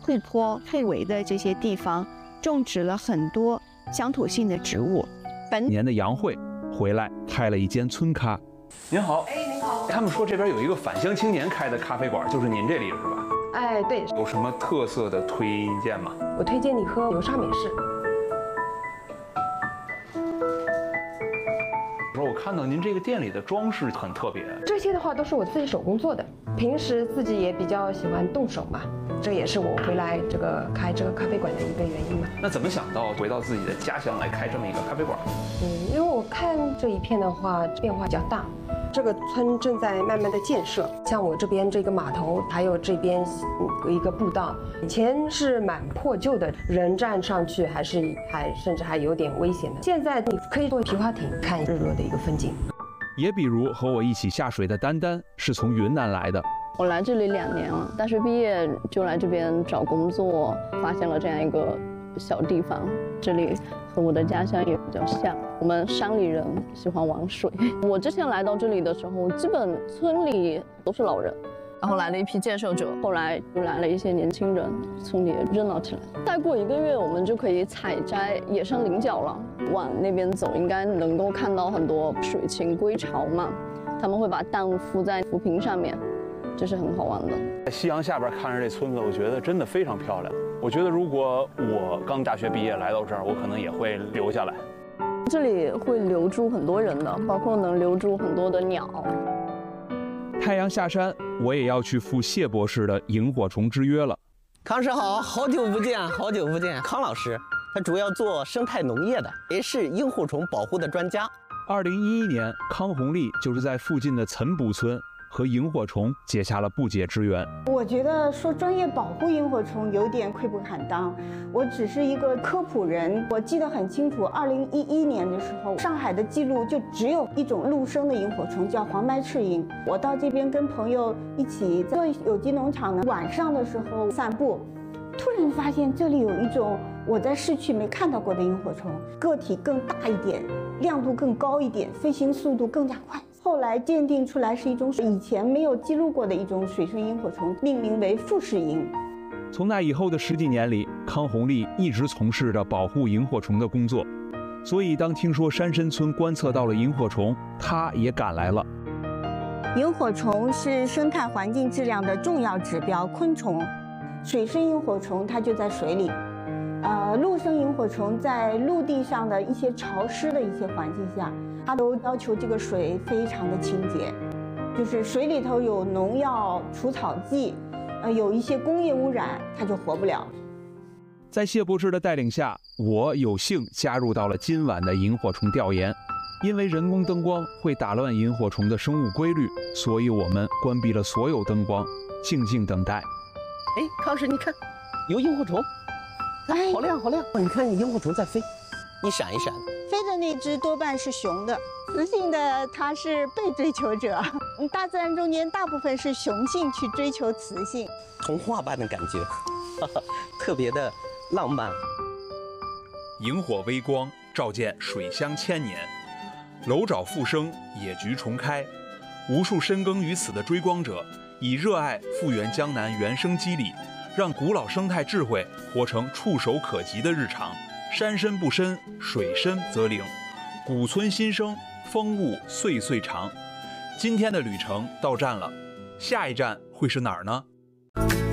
惠坡、佩尾的这些地方，种植了很多乡土性的植物。 本年的杨慧回来开了一间村咖。 您好，您好。他们说这边有一个返乡青年开的咖啡馆，就是您这里是吧？ 哎，对。 有什么特色的推荐吗？ 我推荐你喝流沙美式。 我看到您这个店里的装饰很特别， 这些的话都是我自己手工做的，平时自己也比较喜欢动手嘛，这也是我回来开这个咖啡馆的一个原因嘛。 那怎么想到回到自己的家乡来开这么一个咖啡馆？ 因为我看这一片的话变化比较大，这个村正在慢慢的建设，像我这边这个码头，还有这边一个步道，以前是蛮破旧的，人站上去甚至还有点危险的。现在你可以坐皮划艇看日落的一个风景。 也比如和我一起下水的丹丹是从云南来的。 我来这里2年了，大学毕业就来这边找工作，发现了这样一个小地方，这里和我的家乡也比较像。我们山里人喜欢玩水。我之前来到这里的时候，基本村里都是老人，然后来了一批建设者，后来又来了一些年轻人，村里也热闹起来。再过1个月，我们就可以采摘野生菱角了。往那边走，应该能够看到很多水禽归巢嘛，他们会把蛋孵在浮萍上面，这是很好玩的。 在夕阳下边看着这村子，我觉得真的非常漂亮。我觉得如果我刚大学毕业来到这儿，我可能也会留下来。 这里会留住很多人的，包括能留住很多的鸟。 太阳下山，我也要去赴谢博士的萤火虫之约了。 康师好，好久不见，好久不见。康老师，他主要做生态农业的，也是萤火虫保护的专家。 2011年，康红丽就是在附近的岑堡村和萤火虫结下了不解之缘。 我觉得说专业保护萤火虫有点愧不坦当，我只是一个科普人。我记得很清楚，2011年的时候，上海的记录就只有一种陆生的萤火虫，叫黄白翅萤。我到这边跟朋友一起在有机农场呢，晚上的时候散步，突然发现这里有一种我在市区没看到过的萤火虫，个体更大一点，亮度更高一点，飞行速度更加快。后来鉴定出来是一种以前没有记录过的一种水生萤火虫，命名为富士萤。 从那以后的10几年里，康红丽一直从事着保护萤火虫的工作，所以当听说山参村观测到了萤火虫，她也赶来了。 萤火虫是生态环境质量的重要指标昆虫，水生萤火虫它就在水里，陆生萤火虫在陆地上的一些潮湿的一些环境下，它都要求这个水非常的清洁，就是水里头有农药、除草剂，有一些工业污染，它就活不了。 在谢博士的带领下，我有幸加入到了今晚的萤火虫调研。因为人工灯光会打乱萤火虫的生物规律，所以我们关闭了所有灯光，静静等待。 哎，康师，你看，有萤火虫，哎，好亮好亮！你看，萤火虫在飞，一闪一闪的。 飞的那只多半是雄的，雌性的它是被追求者。大自然中间大部分是雄性去追求雌性， 童话般的感觉，特别的浪漫。 萤火微光照见水乡千年，楼沼复生，野菊重开。无数深耕于此的追光者，以热爱复原江南原生肌理，让古老生态智慧活成触手可及的日常。山深不深，水深则灵。古村新生，风物岁岁长。今天的旅程到站了，下一站会是哪儿呢？